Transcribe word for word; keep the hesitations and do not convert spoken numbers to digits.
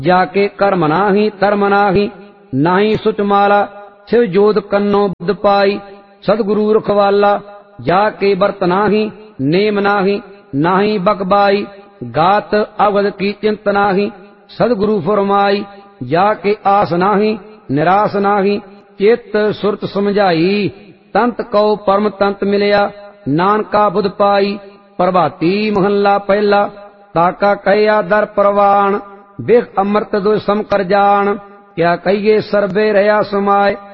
जाके कर्म नाही धर्म नाही, नाही सुच माला शिव जोध कन्नो बुद्ध पाई। सदगुरु रखवाला जाके बरत नाही, नेम नाही नाही बकबाई। गात अवध की चिंत नाही, सदगुरु फरमाई। जाके आस नाही निराश नाही, चित सुरत समझाई। तंत कौ परम तंत मिलया, नानका बुध पाई। प्रभाती महला पहला, ताका कहया दर परवान। बिख अमृत दो सम कर जान, क्या कहिए सर्वे रया समाय।